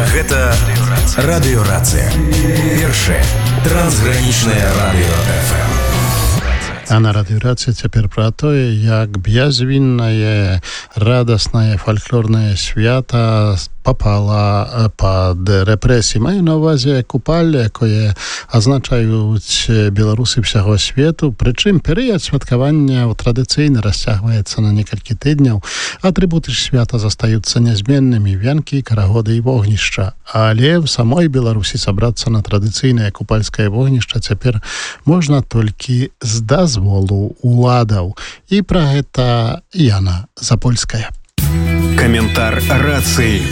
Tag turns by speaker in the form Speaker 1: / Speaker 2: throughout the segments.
Speaker 1: Гэта радыёрацыя. Першае трансгранічнае радыё ФМ.
Speaker 2: А на радыёрацыі цяпер пра тое, як бязвіннае, радаснае фальклорнае свята попала пад рэпрэсіі. Маю на ўвазе купалле, якое азначаюць беларусы ўсяго свету. Прычым перыяд святкавання традыцыйна расцягваецца на некалькі тыдняў. Атрыбуты ж свята застаюцца нязменнымі: вянкі, карагоды і вогнішча. Але в самой Беларусі сабрацца на традыцыйнае купальскае вогнішча цяпер можна толькі з дазволу уладаў. І пра гэта Яна Запольская.
Speaker 1: Каментар рацыі.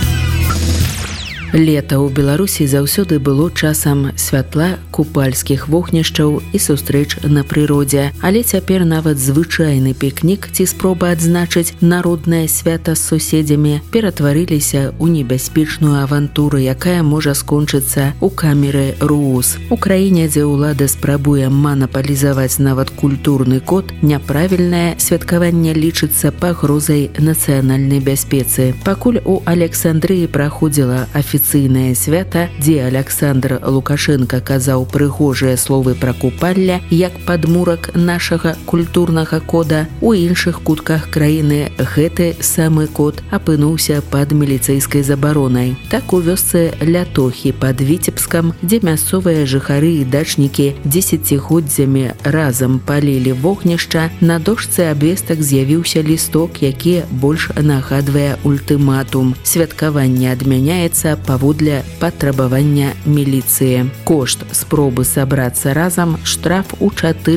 Speaker 3: Лета ў Беларусі заўсёды было часам святла, купальскіх вогнішчаў і сустрэч на прыродзе. Але цяпер нават звычайны пікнік ці спроба адзначыць народнае свята з суседзямі ператварыліся ў небяспечную авантуру, якая можа скончыцца ў камеры РУС. У краіне, дзе ўлада спрабуе манапалізаваць нават культурны код, няправільнае святкаванне лічыцца пагрозай нацыянальнай бяспецы. Пакуль у Александрыі праходзіла афіцыйнае свята, дзе Александр Лукашенко казаў прыгожыя словы пра купалля як падмурак нашага культурнага кода, у іншых кутках краіны гэты самы код апынуўся пад міліцэйскай забаронай. Так у вёсцы Лятохі пад Віцебскам, дзе мясцовыя жыхары і дачнікі дзесяцігоддзямі разам палілі вогнішча, на дошцы абвестак з'явіўся лісток, які больш нагадвае ультыматум. Святкаванне адмяняецца паводле патрабавання міліцыі. Кошт спробы сабрацца разам — штраф у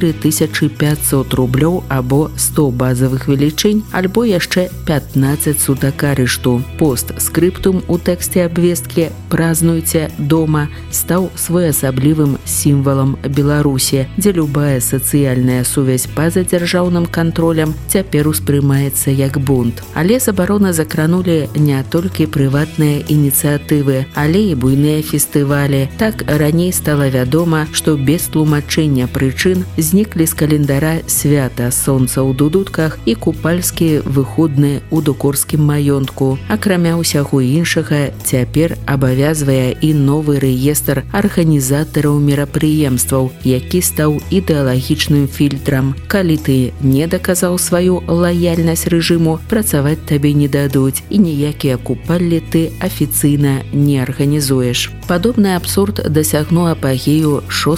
Speaker 3: 4500 рублёў або 100 базавых велічынь, альбо яшчэ 15 сутак арышту. Постскрыптум у тэксце абвесткі «Празнуйце дома» стаў своеасаблівым сімвалам Беларусі, дзе любая сацыяльная сувязь па-за дзяржаўным кантролем цяпер успрымаецца як бунт. Але забарона закранулі не толькі прыватныя ініцыятывы, але і буйныя фестывалі. Так раней стала вядома, што без тлумачэння прычын зніклі з календара свята сонца ў дудутках і купальскі выходны ў дукорскім маёнтку. Акрамя ўсяго іншага, цяпер абавязвае і новы рэестр арганізатараў мерапрыемстваў, які стаў ідэалагічным фільтрам. Калі ты не даказаў сваю лаяльнасць рэжыму, працаваць табе не дадуць, і ніякія купаллі ты афіцыйна не арганізуеш. Падобны абсурд дасягнуў апагею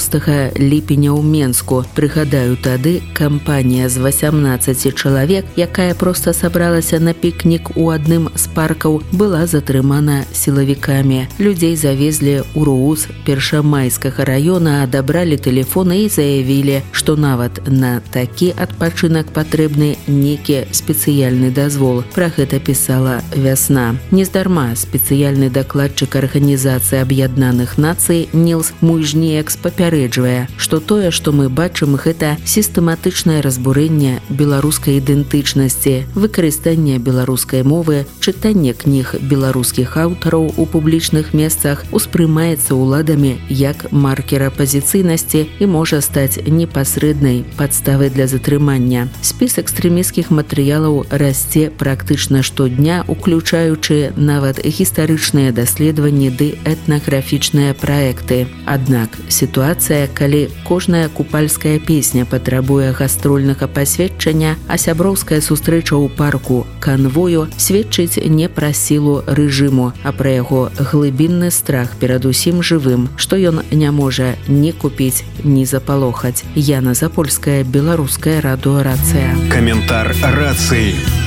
Speaker 3: 6 ліпеня ў Менску. Прыгадаю, тады кампанія з 18 чалавек, якая проста сабралася на пікнік у адным з паркаў, была затрымана сілавікамі. Людзей завезлі ў РУС Першамайскага раёна, адабралі тэлефоны і заявілі, што нават на такі адпачынак патрэбны некі спецыяльны дазвол. Пра гэта пісала «Вясна». Нездарма спецыяльны дакладчык Арганізацыі Аб'яднаных Нацый Нілс Мужніекс папярэджвае, што тое, што мы бачым, гэта сістэматычнае разбурэнне беларускай ідэнтычнасці, выкарыстанне беларускай мовы, чытанне кніг беларускіх аўтараў у публічных месцах успрымаецца ўладамі як маркер апазіцыйнасці і можа стаць непасрэднай падставай для затрымання. Спіс экстрэмісцкіх матэрыялаў расце практычна штодня, уключаючы нават гістарычныя даследаванні ды этнаграфічныя праекты. Аднак сітуацыя, калі кожная купальская песня патрабуе гастрольнага пасведчання, а сяброўская сустрэча ў парку канвою сведчыць не пра сілу рэжыму, а пра яго глыбінны страх перад усім жывым, што ён не можа ні купіць, ні запалохаць. Яна Запольская, беларуская радыёрацыя.
Speaker 1: Каментар рацыі.